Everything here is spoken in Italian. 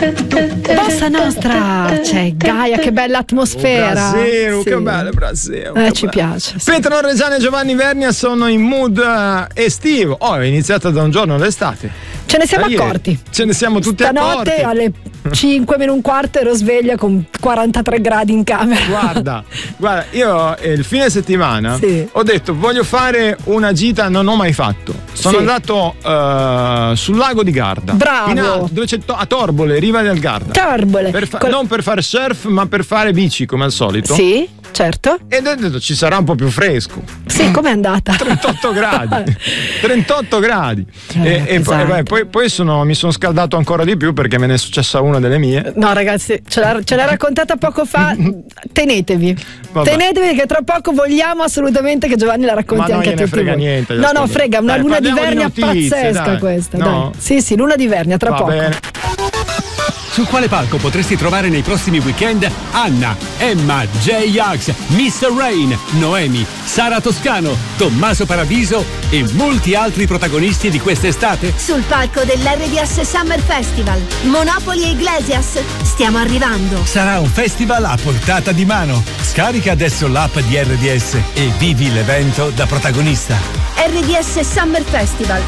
Bossa Nostra, c'è Gaia, che bella atmosfera. Brasero, Sì. che bello Brasero. Ci piace. Sì. Pietro Reggiani e Giovanni Vernia sono in mood estivo. È iniziata da un giorno l'estate. Ce ne siamo accorti. Ce ne siamo tutti accorti. Stanotte alle 5 meno un quarto ero sveglia con 43 gradi in camera. Guarda, io il fine settimana ho detto voglio fare una gita, non ho mai fatto. Sono andato sul lago di Garda. Bravo. Dove c'è a Torbole, riva del Garda. Torbole. Non per fare surf, ma per fare bici come al solito. Sì, certo. E ho detto ci sarà un po' più fresco. Sì, com'è andata? 38 gradi. 38 gradi. E poi mi sono scaldato ancora di più perché me ne è successa una delle mie. No ragazzi, ce l'ha raccontata poco fa. Tenetevi. Vabbè. Tenetevi che tra poco vogliamo assolutamente che Giovanni la racconti anche a tutti frega voi. niente. No, frega, una luna di Vernia notizie, pazzesca dai. questa. No? Dai. Sì, luna di Vernia tra poco. Bene. Su quale palco potresti trovare nei prossimi weekend Anna, Emma, J-Ax, Mr. Rain, Noemi, Sara Toscano, Tommaso Paradiso e molti altri protagonisti di quest'estate? Sul palco dell'RDS Summer Festival, Monopoli e Iglesias, stiamo arrivando. Sarà un festival a portata di mano. Scarica adesso l'app di RDS e vivi l'evento da protagonista. RDS Summer Festival,